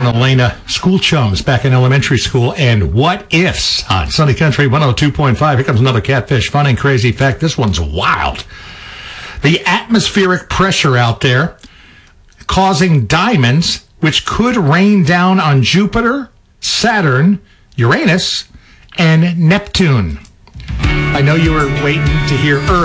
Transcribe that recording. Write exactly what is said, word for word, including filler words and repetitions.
Elena, school chums back in elementary school, and what ifs on Sunny Country one oh two point five. Here comes another Catfish Fun and Crazy fact. This one's wild. The atmospheric pressure out there causing diamonds, which could rain down on Jupiter, Saturn, Uranus, and Neptune. I know you were waiting to hear Earth.